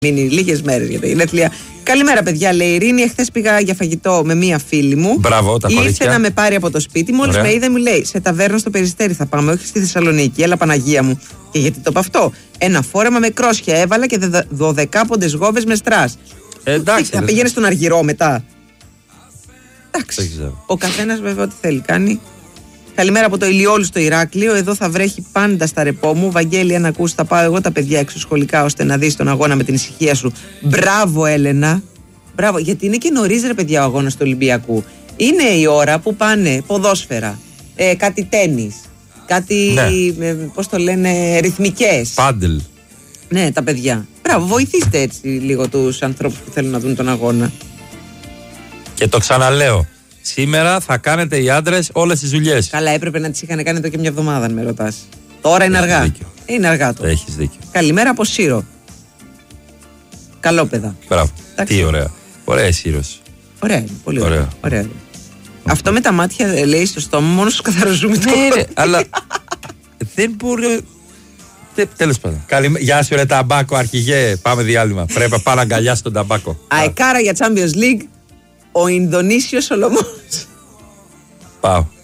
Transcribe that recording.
Μείνει λίγες μέρες για τα γενέθλια. Καλημέρα, παιδιά, λέει η Ειρήνη. Εχθές πήγα για φαγητό με μία φίλη μου. Μπράβο, τα κορίτσια. Ήρθε να με πάρει από το σπίτι. Μόλις με είδε, μου λέει: σε ταβέρνα στο Περιστέρι θα πάμε, όχι στη Θεσσαλονίκη. Έλα, Παναγία μου. Και γιατί το είπα αυτό? Ένα φόρεμα με κρόσια έβαλα και 12 γόβες με στρας. Εντάξει. Θα πήγαινε στον Αργυρό μετά. Εντάξει. Ο καθένας βέβαια ό,τι θέλει κάνει. Καλημέρα από το Ηλιόλου στο Ηράκλειο. Εδώ θα βρέχει πάντα στα ρεπό μου. Βαγγέλη, αν ακούσει, θα πάω εγώ τα παιδιά έξω σχολικά ώστε να δεις τον αγώνα με την ησυχία σου. Μπράβο, Έλενα. Μπράβο, γιατί είναι και νωρίς, ρε παιδιά, ο αγώνας του Ολυμπιακού. Είναι η ώρα που πάνε ποδόσφαιρα, κάτι τένις, κάτι, πώς το λένε, ρυθμικές. Πάντελ. Ναι, τα παιδιά. Μπράβο, βοηθήστε έτσι λίγο τους ανθρώπους που θέλουν να δουν τον αγώνα. Και το ξαναλέω. Σήμερα θα κάνετε οι άντρες όλες τις δουλειές. Καλά, έπρεπε να τις είχαν κάνει εδώ και μια εβδομάδα, αν με ρωτάς. Τώρα είναι αργά. Δίκιο. Είναι αργά τώρα. Έχεις δίκιο. Καλημέρα από Σύρο. Καλόπαιδα. Μπράβο. Εντάξει. Τι ωραία. Ωραία η Σύρωση. Ωραία είναι. Πολύ ωραία. Αυτό με τα μάτια, λέει, στο στόμα, μόνο στους καθαροζούμε το Ναι, αλλά δεν μπορεί. Τέλος πάντων. Γεια σου, ρε Ταμπάκο, αρχηγέ. Πάμε διάλειμμα. Πρέπει να πάω να αγκαλιάσει τον Ταμπάκο. Αεκάρα για Champions League, ο Ινδονήσιος Σολομός. Πάω.